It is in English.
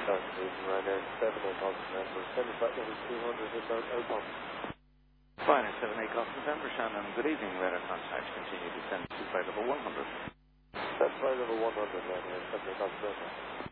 Ryanair 78 November, send flight level 200 inbound outbound. Ryanair 78 November, Shannon, good evening, radar contact, continue to descend to flight level 100. Send flight level 100, Ryanair 78 November.